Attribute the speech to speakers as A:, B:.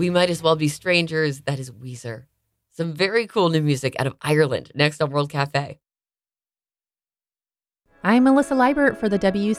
A: We Might As Well Be Strangers. That is Weezer. Some very cool new music out of Ireland next on World Cafe.
B: I'm Melissa Liebert for the